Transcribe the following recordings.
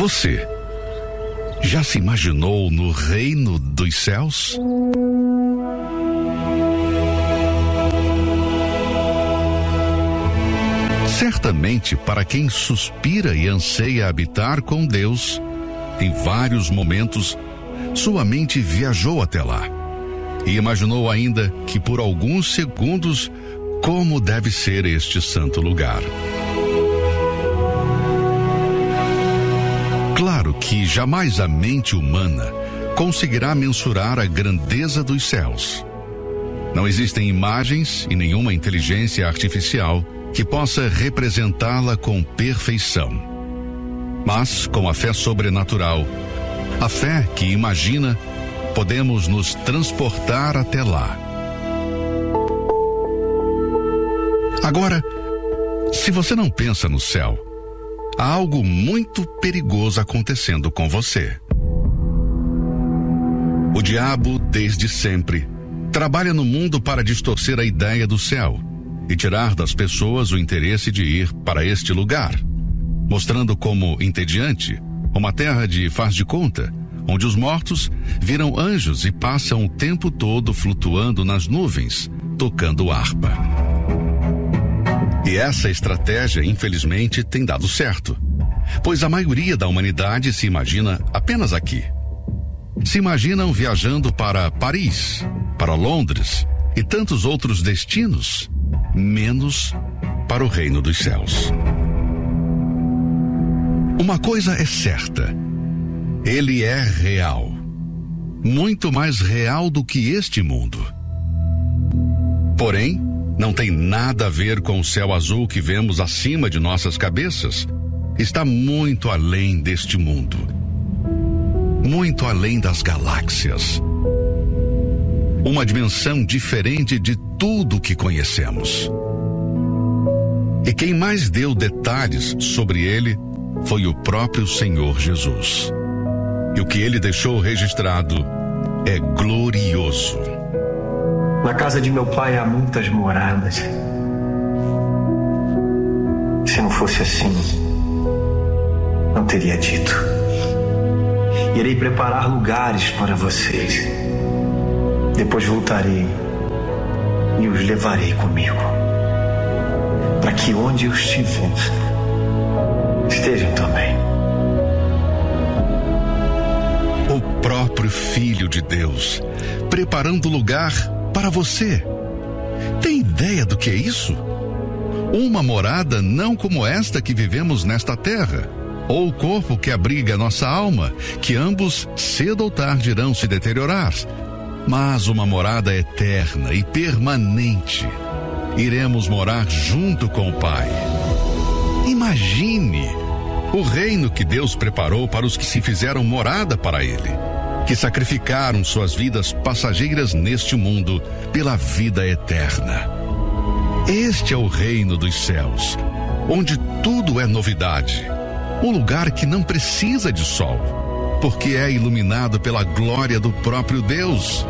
Você já se imaginou no reino dos céus? Certamente, para quem suspira e anseia habitar com Deus, em vários momentos, sua mente viajou até lá e imaginou ainda que por alguns segundos como deve ser este santo lugar. Claro que jamais a mente humana conseguirá mensurar a grandeza dos céus. Não existem imagens e nenhuma inteligência artificial que possa representá-la com perfeição. Mas, com a fé sobrenatural, a fé que imagina, podemos nos transportar até lá. Agora, se você não pensa no céu, há algo muito perigoso acontecendo com você. O diabo, desde sempre, trabalha no mundo para distorcer a ideia do céu e tirar das pessoas o interesse de ir para este lugar, mostrando como entediante, uma terra de faz de conta, onde os mortos viram anjos e passam o tempo todo flutuando nas nuvens, tocando harpa. E essa estratégia, infelizmente, tem dado certo, pois a maioria da humanidade se imagina apenas aqui. Se imaginam viajando para Paris, para Londres e tantos outros destinos, menos para o reino dos céus. Uma coisa é certa: ele é real, muito mais real do que este mundo. Porém, não tem nada a ver com o céu azul que vemos acima de nossas cabeças. Está muito além deste mundo, muito além das galáxias. Uma dimensão diferente de tudo que conhecemos. E quem mais deu detalhes sobre ele foi o próprio Senhor Jesus. E o que ele deixou registrado é glorioso. Na casa de meu pai há muitas moradas. Se não fosse assim, não teria dito. Irei preparar lugares para vocês. Depois voltarei e os levarei comigo, para que onde eu estiver, estejam também. O próprio Filho de Deus, preparando lugar para você. Tem ideia do que é isso? Uma morada não como esta que vivemos nesta terra, ou o corpo que abriga nossa alma, que ambos cedo ou tarde irão se deteriorar, mas uma morada eterna e permanente. Iremos morar junto com o Pai. Imagine o reino que Deus preparou para os que se fizeram morada para Ele, que sacrificaram suas vidas passageiras neste mundo pela vida eterna. Este é o reino dos céus, onde tudo é novidade. Um lugar que não precisa de sol, porque é iluminado pela glória do próprio Deus.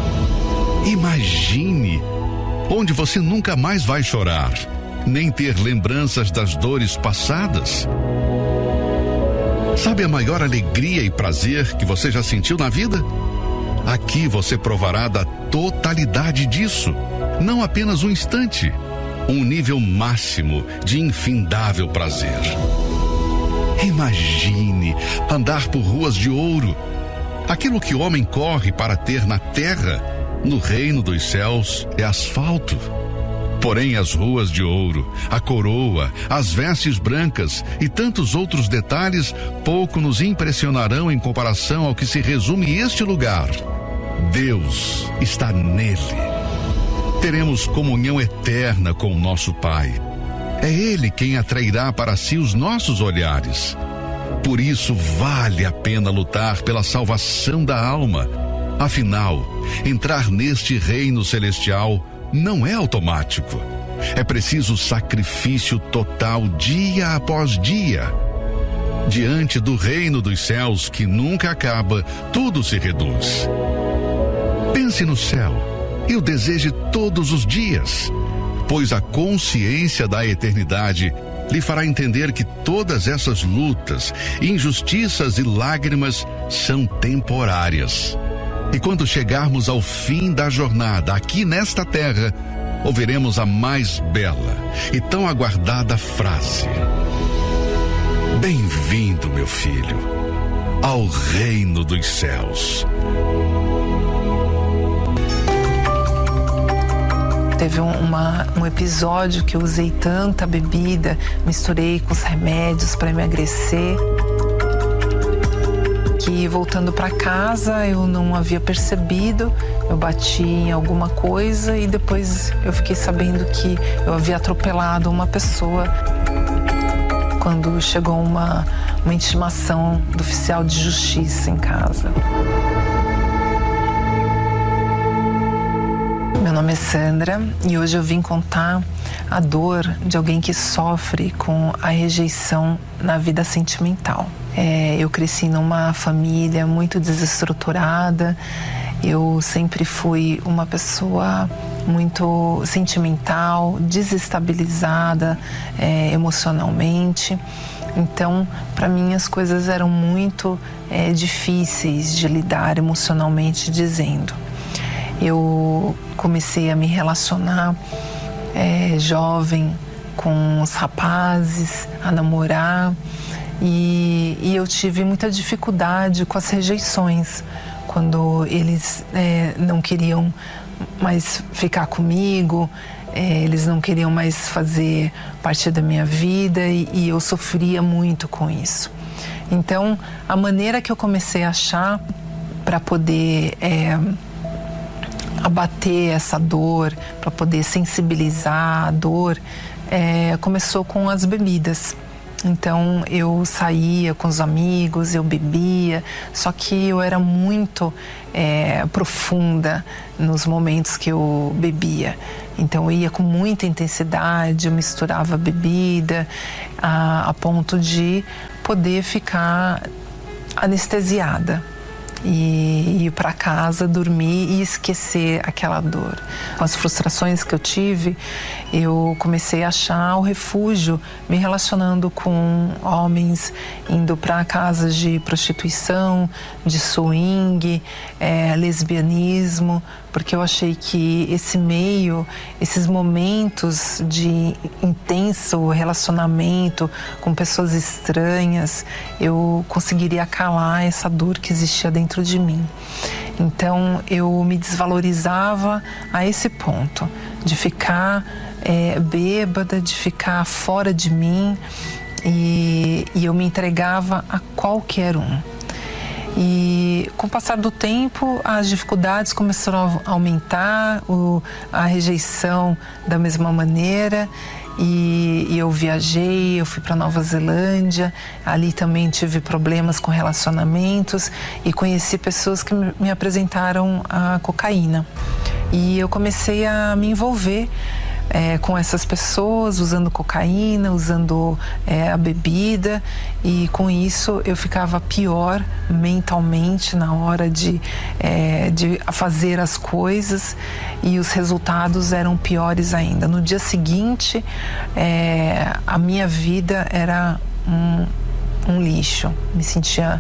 Imagine onde você nunca mais vai chorar, nem ter lembranças das dores passadas. Sabe a maior alegria e prazer que você já sentiu na vida? Aqui você provará da totalidade disso, não apenas um instante, um nível máximo de infindável prazer. Imagine andar por ruas de ouro. Aquilo que o homem corre para ter na terra, no reino dos céus, é asfalto. Porém, as ruas de ouro, a coroa, as vestes brancas e tantos outros detalhes pouco nos impressionarão em comparação ao que se resume este lugar. Deus está nele. Teremos comunhão eterna com o nosso Pai. É Ele quem atrairá para si os nossos olhares. Por isso, vale a pena lutar pela salvação da alma. Afinal, entrar neste reino celestial não é automático. É preciso sacrifício total dia após dia. Diante do reino dos céus que nunca acaba, tudo se reduz. Pense no céu e o deseje todos os dias, pois a consciência da eternidade lhe fará entender que todas essas lutas, injustiças e lágrimas são temporárias. E quando chegarmos ao fim da jornada aqui nesta terra, ouviremos a mais bela e tão aguardada frase: bem-vindo, meu filho, ao reino dos céus. Teve um episódio que eu usei tanta bebida, misturei com os remédios para emagrecer, que voltando para casa eu não havia percebido, eu bati em alguma coisa e depois eu fiquei sabendo que eu havia atropelado uma pessoa. Quando chegou uma intimação do oficial de justiça em casa. Meu nome é Sandra e hoje eu vim contar a dor de alguém que sofre com a rejeição na vida sentimental. Eu cresci numa família muito desestruturada, eu sempre fui uma pessoa muito sentimental, desestabilizada emocionalmente. Então, para mim, as coisas eram muito difíceis de lidar emocionalmente dizendo. Eu comecei a me relacionar jovem com os rapazes, a namorar, e eu tive muita dificuldade com as rejeições, quando eles não queriam mais ficar comigo, eles não queriam mais fazer parte da minha vida e eu sofria muito com isso. Então, a maneira que eu comecei a achar para poder abater essa dor, para poder sensibilizar a dor, começou com as bebidas. Então eu saía com os amigos, eu bebia, só que eu era muito profunda nos momentos que eu bebia. Então eu ia com muita intensidade, eu misturava bebida a ponto de poder ficar anestesiada e ir para casa, dormir e esquecer aquela dor. Com as frustrações que eu tive, eu comecei a achar o refúgio me relacionando com homens, indo para casas de prostituição, de swing, lesbianismo, porque eu achei que esse meio, esses momentos de intenso relacionamento com pessoas estranhas, eu conseguiria calar essa dor que existia dentro de mim. Então eu me desvalorizava a esse ponto, de ficar bêbada, de ficar fora de mim, e eu me entregava a qualquer um. E com o passar do tempo, as dificuldades começaram a aumentar, a rejeição da mesma maneira, e eu viajei, eu fui para Nova Zelândia, ali também tive problemas com relacionamentos e conheci pessoas que me apresentaram a cocaína. E eu comecei a me envolver com essas pessoas, usando cocaína, usando a bebida, e com isso eu ficava pior mentalmente na hora de fazer as coisas, e os resultados eram piores ainda. No dia seguinte, a minha vida era um lixo, me sentia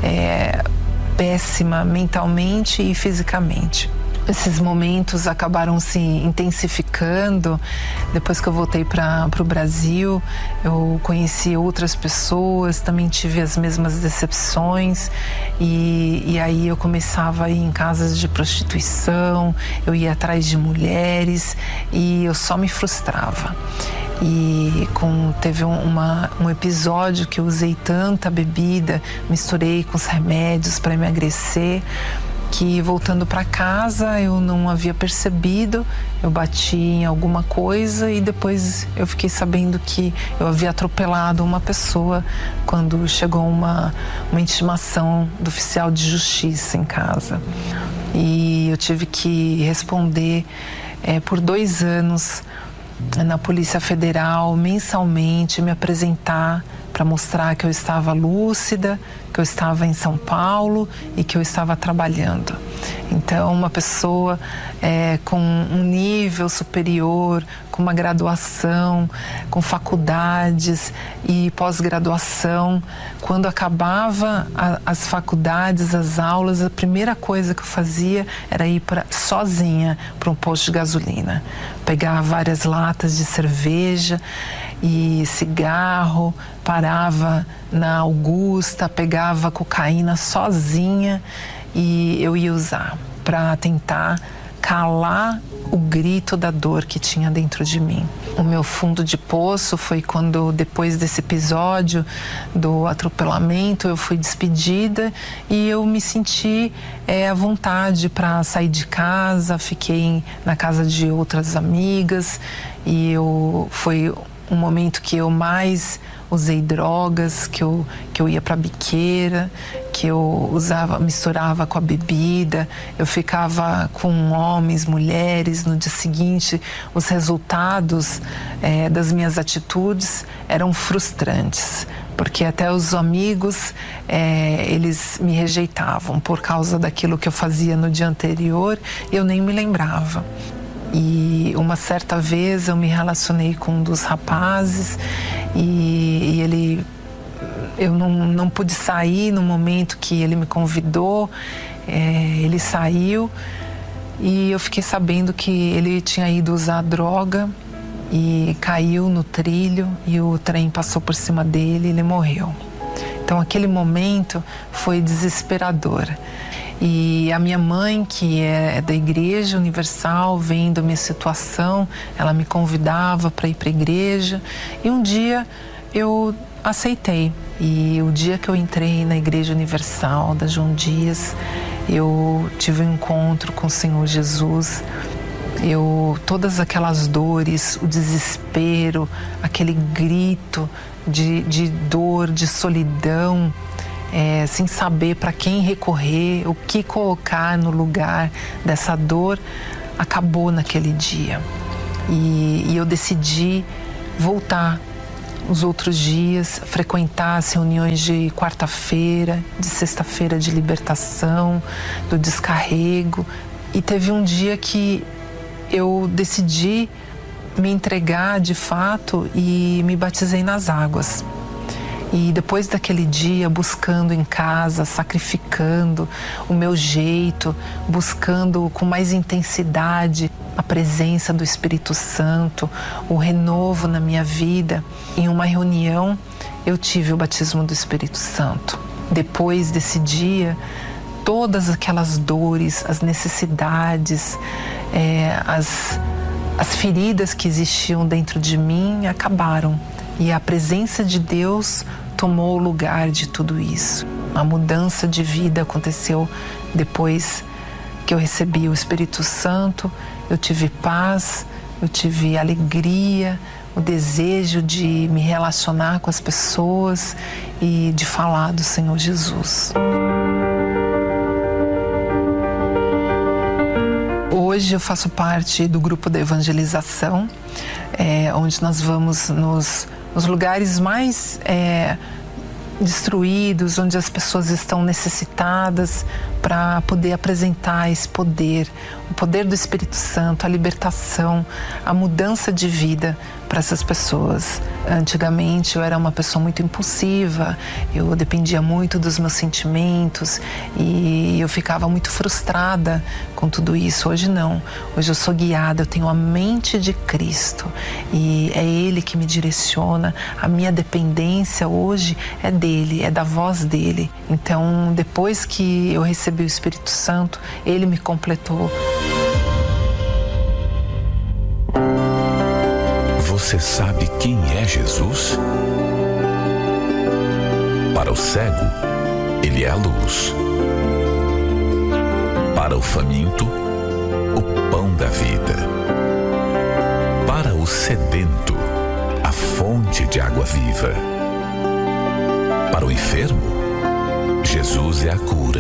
péssima mentalmente e fisicamente. Esses momentos acabaram se intensificando. Depois que eu voltei para o Brasil, eu conheci outras pessoas, também tive as mesmas decepções, e aí eu começava a ir em casas de prostituição, eu ia atrás de mulheres e eu só me frustrava. E teve um episódio que eu usei tanta bebida, misturei com os remédios para emagrecer, que voltando para casa eu não havia percebido, eu bati em alguma coisa e depois eu fiquei sabendo que eu havia atropelado uma pessoa quando chegou uma intimação do oficial de justiça em casa. E eu tive que responder por 2 anos na Polícia Federal, mensalmente, me apresentar para mostrar que eu estava lúcida, que eu estava em São Paulo e que eu estava trabalhando. Então, uma pessoa com um nível superior, com uma graduação, com faculdades e pós-graduação, quando acabava as faculdades, as aulas, a primeira coisa que eu fazia era ir sozinha para um posto de gasolina. Pegar várias latas de cerveja e cigarro, parava na Augusta, pegava cocaína sozinha e eu ia usar para tentar calar o grito da dor que tinha dentro de mim. O meu fundo de poço foi quando, depois desse episódio do atropelamento, eu fui despedida e eu me senti à vontade para sair de casa. Fiquei na casa de outras amigas e foi um momento que eu mais usei drogas, que eu ia para biqueira, que eu misturava com a bebida, eu ficava com homens, mulheres. No dia seguinte, os resultados das minhas atitudes eram frustrantes, porque até os amigos, eles me rejeitavam por causa daquilo que eu fazia no dia anterior e eu nem me lembrava. E uma certa vez eu me relacionei com um dos rapazes e eu não pude sair no momento que ele me convidou. Ele saiu e eu fiquei sabendo que ele tinha ido usar droga e caiu no trilho e o trem passou por cima dele e ele morreu. Então aquele momento foi desesperador. E a minha mãe, que é da Igreja Universal, vendo a minha situação, ela me convidava para ir para a igreja. E um dia eu aceitei. E o dia que eu entrei na Igreja Universal da João Dias, eu tive um encontro com o Senhor Jesus. Todas aquelas dores, o desespero, aquele grito de dor, de solidão, sem saber para quem recorrer, o que colocar no lugar dessa dor, acabou naquele dia. E eu decidi voltar os outros dias, frequentar as reuniões de quarta-feira, de sexta-feira de libertação, do descarrego. E teve um dia que eu decidi me entregar de fato e me batizei nas águas. E depois daquele dia, buscando em casa, sacrificando o meu jeito, buscando com mais intensidade a presença do Espírito Santo, o renovo na minha vida, em uma reunião eu tive o batismo do Espírito Santo. Depois desse dia, todas aquelas dores, as necessidades, as feridas que existiam dentro de mim acabaram. E a presença de Deus tomou o lugar de tudo isso. A mudança de vida aconteceu depois que eu recebi o Espírito Santo. Eu tive paz, eu tive alegria, o desejo de me relacionar com as pessoas e de falar do Senhor Jesus. Hoje eu faço parte do grupo da evangelização, onde nós vamos nos lugares mais destruídos, onde as pessoas estão necessitadas, para poder apresentar esse poder, o poder do Espírito Santo, a libertação, a mudança de vida para essas pessoas. Antigamente eu era uma pessoa muito impulsiva, eu dependia muito dos meus sentimentos e eu ficava muito frustrada com tudo isso. Hoje não, hoje eu sou guiada, eu tenho a mente de Cristo e é Ele que me direciona. A minha dependência hoje é dele, é da voz dele. Então, depois que eu recebi o Espírito Santo, Ele me completou. Você sabe quem é Jesus? Para o cego, Ele é a luz. Para o faminto, o pão da vida. Para o sedento, a fonte de água viva. Para o enfermo, Jesus é a cura.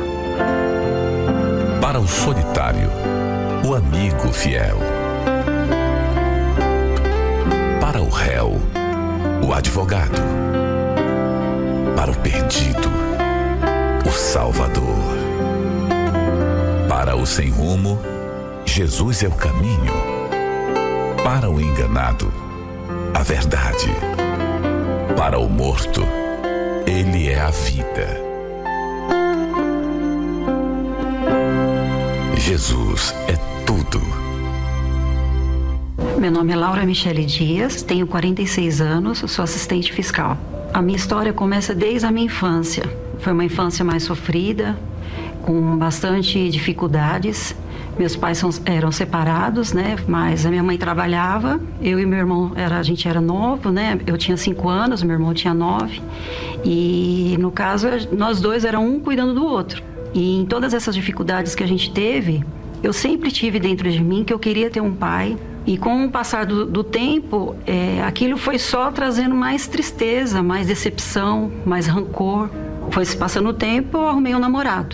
Para o solitário, o amigo fiel. Para o réu, o advogado. perdido, o Salvador. Para o sem rumo, Jesus é o caminho. Para o enganado, a verdade. Para o morto, Ele é a vida. Jesus é tudo. Meu nome é Laura Michele Dias, tenho 46 anos, sou assistente fiscal. A minha história começa desde a minha infância. Foi uma infância mais sofrida, com bastante dificuldades. Meus pais eram separados, né? Mas a minha mãe trabalhava, eu e meu irmão, a gente era novo, né? Eu tinha 5 anos, meu irmão tinha 9. E, no caso, nós dois era um cuidando do outro. E em todas essas dificuldades que a gente teve, eu sempre tive dentro de mim que eu queria ter um pai. E com o passar do tempo, aquilo foi só trazendo mais tristeza, mais decepção, mais rancor. Foi se passando o tempo, eu arrumei um namorado.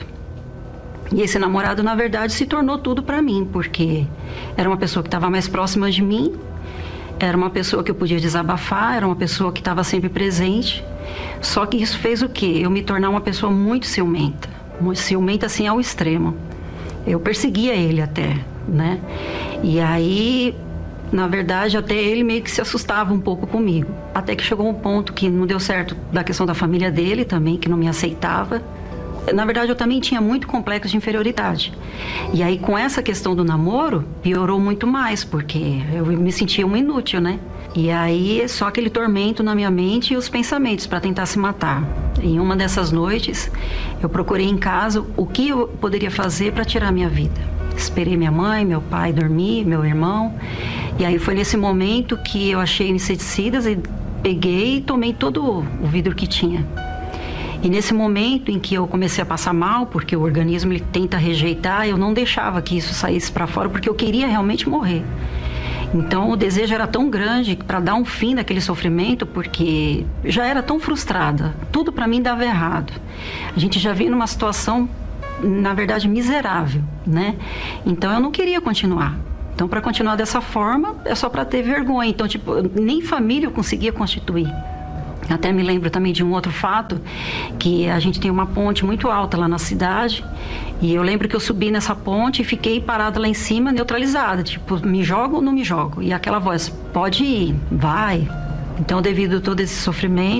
E esse namorado, na verdade, se tornou tudo para mim, porque era uma pessoa que estava mais próxima de mim, era uma pessoa que eu podia desabafar, era uma pessoa que estava sempre presente. Só que isso fez o quê? Eu me tornar uma pessoa muito ciumenta assim ao extremo. Eu perseguia ele até, né? E aí, na verdade, até ele meio que se assustava um pouco comigo. Até que chegou um ponto que não deu certo da questão da família dele também, que não me aceitava. Na verdade, eu também tinha muito complexo de inferioridade. E aí, com essa questão do namoro, piorou muito mais, porque eu me sentia um inútil, né? E aí, só aquele tormento na minha mente e os pensamentos para tentar se matar. Em uma dessas noites, eu procurei em casa o que eu poderia fazer para tirar a minha vida. Esperei minha mãe, meu pai dormir, meu irmão. E aí foi nesse momento que eu achei inseticidas e peguei e tomei todo o vidro que tinha. E nesse momento em que eu comecei a passar mal, porque o organismo ele tenta rejeitar, eu não deixava que isso saísse para fora, porque eu queria realmente morrer. Então o desejo era tão grande para dar um fim naquele sofrimento, porque já era tão frustrada, tudo para mim dava errado. A gente já vinha numa situação, na verdade, miserável, né? Então eu não queria continuar. Então, para continuar dessa forma, é só para ter vergonha. Então, nem família eu conseguia constituir. Até me lembro também de um outro fato, que a gente tem uma ponte muito alta lá na cidade, e eu lembro que eu subi nessa ponte e fiquei parada lá em cima, neutralizada, me jogo ou não me jogo? E aquela voz, pode ir, vai. Então, devido a todo esse sofrimento,